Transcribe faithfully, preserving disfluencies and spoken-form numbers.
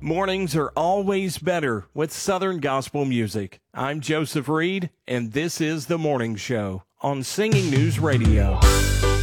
Mornings are always better with Southern gospel music. I'm Joseph Reed, and this is The Morning Show on Singing News Radio.